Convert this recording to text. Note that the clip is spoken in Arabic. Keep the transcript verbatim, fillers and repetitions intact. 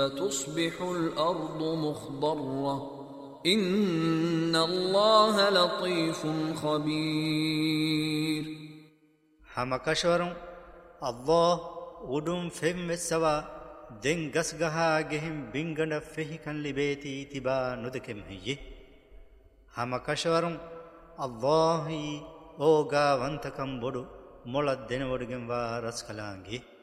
تصبح الأرض مخضرة إن الله لطيف خبير. همكشورم الله ودم فهم السوا دين غسغها گهم بنگن فهي كان لبيتي تبا ندكم هي همكشورم الله اوغا وانتكم بدو مولد دين ودگم وا رسكلانگي